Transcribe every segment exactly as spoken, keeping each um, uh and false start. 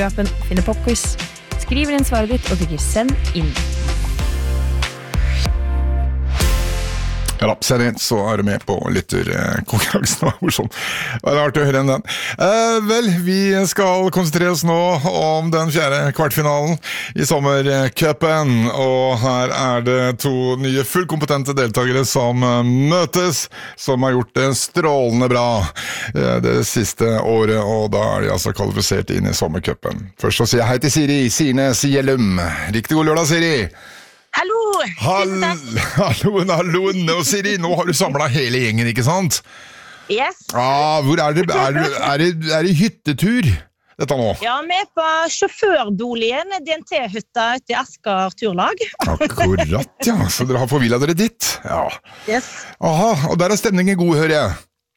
appen, finner popquiz, skriver inn svaret ditt og trykker send inn. Ja da, send inn, så er du med på lytterkonkurransen. Det var artig å høre den. Eh, vel, vi skal konsentrere oss nå om den fjerde kvartfinalen i sommercupen, og her er det to nye fullkompetente deltakere som møtes, som har gjort det strålende bra det siste året, og da er de altså kvalifisert inn i sommercupen. Først så sier jeg hei til Siri Sirnes Gjellum. Riktig god lørdag, Siri! Hallo! Hall halloen, halloen, og Siri, nå har du samlet hele gjengen, ikke sant? Yes. Ah, hvor er det? Er det, er det, er det hyttetur, dette nå? Ja, vi er på sjåførboligen, D N T-hytta ute i Asker turlag. Akkurat, ja, så dere har forvillet dere dit. Ja. Yes. Aha, og der er stemningen god, hører jeg.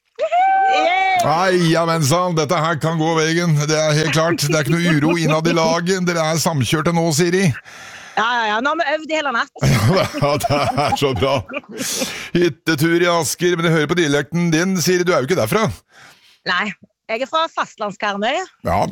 Yeah. Nei, ja, men sant, dette her kan gå veien, det er helt klart. Det er ikke noe uro innad i laget, dere er samkjørte nå, Siri. Ja, ja, ja, nå har vi øvd i hele natt. Ja, det er så bra. Hyttetur i Asker, men jeg hører på dialekten din, Siri, du er jo ikke derfra. Nei, jeg er fra fastlandskarmøy. Ja,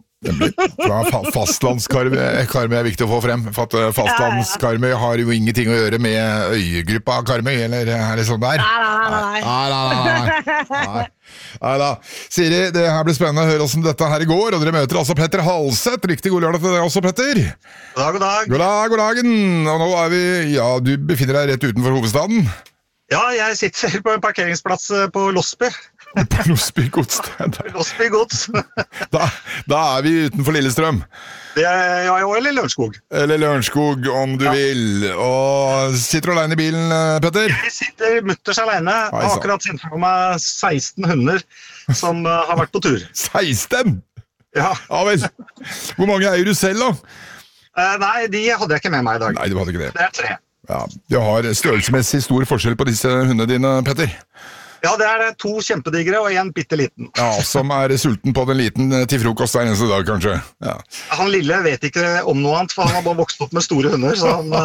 fra fastlandskarmøy Karmøy er viktig å få frem, for at fastlandskarmøy har jo ingenting å gjøre med øyegruppa Karmøy, eller er det sånn der? Nei, nei, nei. Nei, nei, nei, nei. Nei da. Siri, det her blir spennende å høre hvordan dette her går, og dere møter altså Petter Halseth. Riktig god lørdag til deg også, Petter. God dag, god dag. God dag, god dagen. Og nå er vi, ja, du befinner deg rett utenfor hovedstaden. Ja, jeg sitter på en parkeringsplass på Losby. På Losby godssted. Losby gods. Da, da er vi utenfor Lillestrøm. Det er, ja, eller Lørenskog. Eller Lørenskog, om du ja. vil. Og sitter du alene i bilen, Petter? Jeg sitter mutters alene. Jeg har akkurat sendt for meg seksten hunder som uh, har vært på tur. seksten? Ja. Ja vel. Hvor mange eier du selv, da? Uh, nei, de hadde jeg ikke med meg i dag. Nei, du hadde ikke det. Det er tre. Ja, du har størrelsesmessig stor forskjell på disse hundene dine, Petter. Ja, det er to kjempedigre og en bitteliten. Ja, som er sulten på den liten til frokost hver eneste dag, kanskje. Ja. Han lille vet ikke om noe annet, for han har bare vokst opp med store hunder, så han...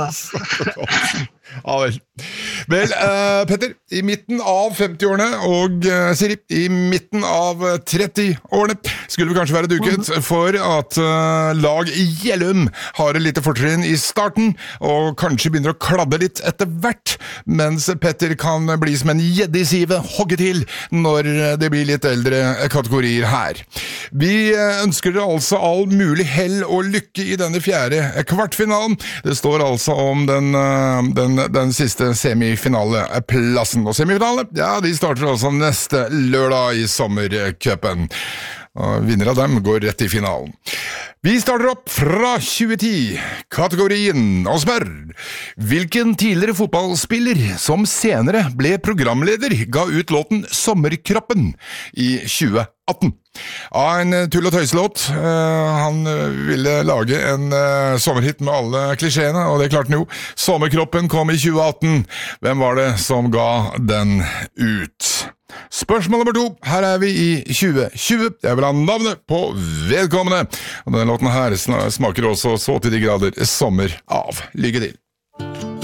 Ja vel. Vel, uh, Petter, i midten av femti-årene og uh, Siri, i midten av tretti-årene skulle vi kanskje være duket for at uh, lag Gjellum har et lite fortrinn i starten, og kanskje begynner å kladde litt etter hvert, mens Petter kan bli som en gjedde i sivet, hogge til når det blir litt eldre kategorier her. Vi uh, ønsker dere altså all mulig hell og lykke i denne fjerde kvartfinalen. Det står altså om den, uh, den den siste semifinaleplassen. Og semifinale, ja, de starter altså neste lørdag i sommercupen. Og vinner av dem går rett i finalen. Vi starter opp fra tjue ti, kategorien, og spør hvilken tidligere fotballspiller som senere ble programleder ga ut låten Sommerkroppen i tjue atten. Av en tull- og tøyselåt. Uh, han ville lage en uh, sommerhit med alle klisjeene, og det klarte han jo. Sommerkroppen kom i tjue atten. Hvem var det som ga den ut? Spørsmål nummer to. Her er vi i tjue tjue. Jeg vil ha navnet på vedkommende. Og denne låten her smaker også så til de grader sommer av. Lykke til.